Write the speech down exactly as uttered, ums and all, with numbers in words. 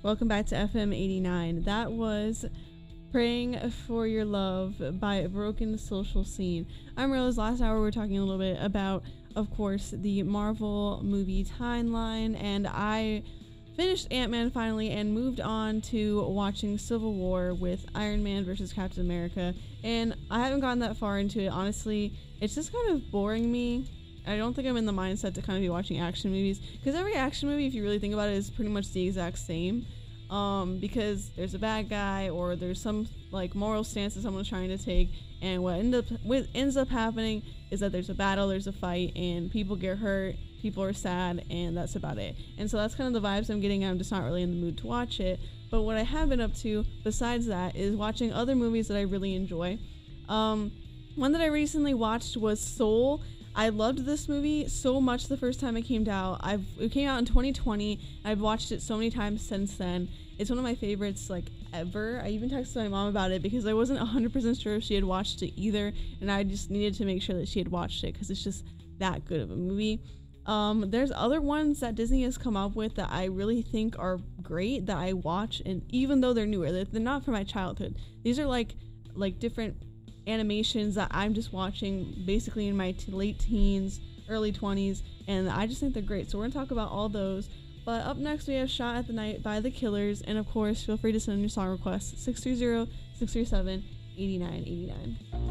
Welcome back to F M eighty-nine. That was Praying for Your Love by Broken Social Scene. I'm Rose. Last hour we were talking a little bit about, of course, the Marvel movie timeline, and I finished Ant-Man finally and moved on to watching Civil War with Iron Man versus Captain America, and I haven't gotten that far into it. Honestly, it's just kind of boring me. I don't think I'm in the mindset to kind of be watching action movies, because every action movie, if you really think about it, is pretty much the exact same. Um, because there's a bad guy or there's some like moral stance that someone's trying to take, and what end up what ends up happening is that there's a battle, there's a fight, and people get hurt, people are sad, and that's about it. And so that's kind of the vibes I'm getting. I'm just not really in the mood to watch it. But what I have been up to besides that is watching other movies that I really enjoy. Um, one that I recently watched was Soul. I loved this movie so much the first time it came out. I've it came out in twenty twenty. I've watched it so many times since then. It's one of my favorites, like, ever. I even texted my mom about it because I wasn't one hundred percent sure if she had watched it either, and I just needed to make sure that she had watched it because it's just that good of a movie. Um, there's other ones that Disney has come up with that I really think are great that I watch, and even though they're newer, they're, they're not from my childhood. These are like like different animations that I'm just watching basically in my t- late teens, early twenties, and I just think they're great. So we're gonna talk about all those. But up next we have Shot at the Night by The Killers, and of course feel free to send in your song requests six three zero, six three seven, eight nine eight nine.